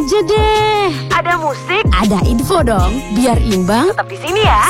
Jedeh. Ada musik, Ada info dong, biar imbang. tetap di sini ya.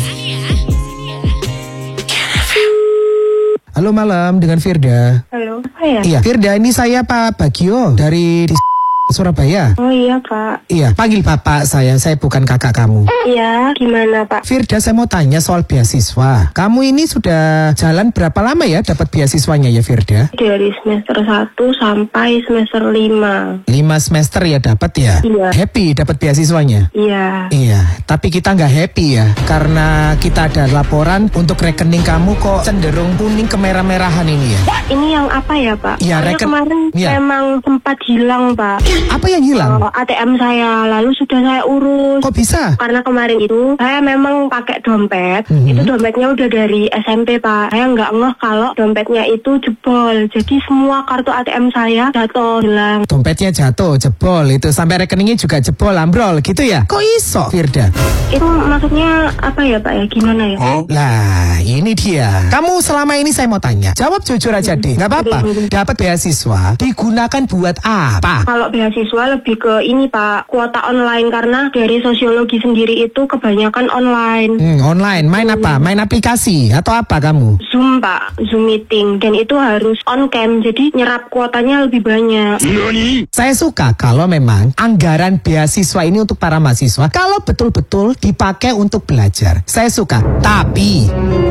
Halo malam dengan Firda. Halo, apa ya? Iya, Firda, ini saya Pak Bagio dari Surabaya. Oh iya Pak. Iya, panggil bapak saya bukan kakak kamu. Iya, gimana Pak? Firda, saya mau tanya soal beasiswa. Kamu ini sudah jalan berapa lama ya dapat beasiswanya ya Firda? Dari semester 1 sampai semester 5. 5 semester ya dapat ya? Iya. Happy dapat beasiswanya? Iya. Iya, tapi kita nggak happy ya, karena kita ada laporan untuk rekening kamu kok cenderung kuning kemerah-merahan ini ya. Ini yang apa ya Pak? Iya, Soalnya kemarin iya. memang sempat hilang Pak. Apa yang hilang? ATM saya, lalu sudah saya urus. Kok bisa? Karena kemarin itu saya memang pakai dompet. Itu dompetnya udah dari SMP Pak. Saya nggak ngeh kalau dompetnya itu jebol. Jadi semua kartu ATM saya jatuh, hilang. Dompetnya jatuh, jebol itu, sampai rekeningnya juga jebol, ambrol gitu ya? Kok iso, Firda? Itu maksudnya apa ya Pak ya? Gimana ya? Lah, ini dia. Kamu selama ini saya mau tanya, jawab jujur aja deh, nggak apa-apa. Dapat beasiswa digunakan buat apa? Kalau beasiswa lebih ke ini Pak, kuota online, karena dari sosiologi sendiri itu kebanyakan online. Online, main apa? Main aplikasi atau apa kamu? Zoom Pak, Zoom meeting, dan itu harus on cam, jadi nyerap kuotanya lebih banyak. Saya suka kalau memang anggaran beasiswa ini untuk para mahasiswa, kalau betul-betul dipakai untuk belajar. Saya suka, tapi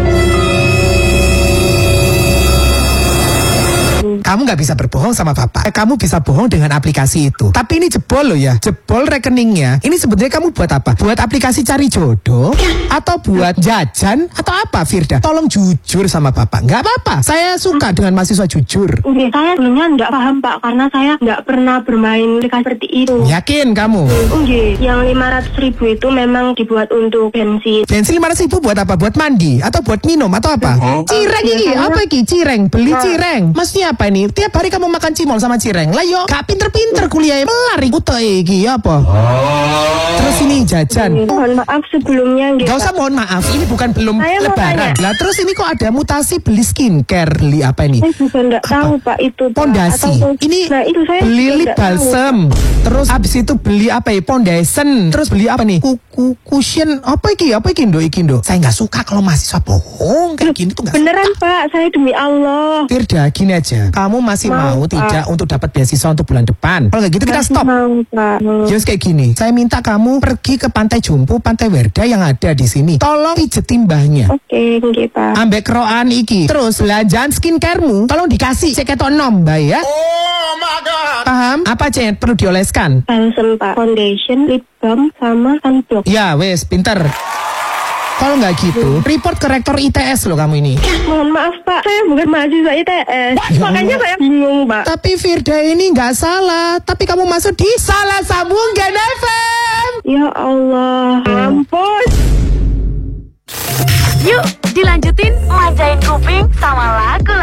kamu nggak bisa berbohong sama bapak. Kamu bisa bohong dengan aplikasi itu. Tapi ini jebol loh ya. Jebol rekeningnya. Ini sebetulnya kamu buat apa? Buat aplikasi cari jodoh? Atau buat jajan? Atau apa Firda? Tolong jujur sama bapak. Nggak apa-apa. Saya suka dengan mahasiswa jujur. Oke, saya sebelumnya nggak paham Pak, karena saya nggak pernah bermain aplikasi seperti itu. Yakin kamu? Oke, yang 500.000 itu memang dibuat untuk bensin. Bensin 500.000 buat apa? Buat mandi? Atau buat minum? Atau apa? Cireng ini. Apa ini? Cireng. Beli cireng. Maksudnya apa ini? Tiap hari kamu makan cimol sama cireng. Lah yo, gak pinter-pinter kuliah melari utuh iki apa? Terus ini jajan. Mohon maaf sebelumnya. Gak usah mohon maaf, ini bukan belum Saya mau lebaran. tanya. Lah terus ini kok ada mutasi beli skincare, beli apa ini? Saya juga nggak tahu Pak itu Pak. Pondasi. Atau- Ini nah, itu saya beli juga lip nggak tahu, balsam. Terus habis itu beli apa ya? Foundation. Terus beli apa nih? Cushion. Apa iki? Apa iki Indo? Saya nggak suka kalau mahasiswa bohong kayak gini tuh nggak. Beneran Pak, saya demi Allah. Firda, gini aja. Kamu masih mau Pak. tidak untuk dapat beasiswa untuk bulan depan? Kalau nggak gitu kita Masih stop. mau, Pak. Just kayak gini. Saya minta kamu pergi ke Pantai Jumpu, Pantai Werda yang ada di sini. Tolong pijetin mbahnya. Oke, oke Pak. Ambek kroan iki. Terus belanjaan skincaremu tolong dikasih cek ketok nom, Mbak ya. Oh my god. Paham? Apa aja yang perlu dioleskan? Balsam Pak, foundation, lip balm, sama sunblock. Ya, wes, pinter. Kalau nggak gitu, report ke rektor ITS loh kamu ini. Mohon maaf Pak, saya bukan mahasiswa ITS. Ya Makanya Allah. saya bingung Pak. Tapi Firda ini nggak salah. Tapi kamu masuk di Salah Sambung Gen FM. Ya Allah, ampun. Yuk, dilanjutin manjain kuping sama lagu.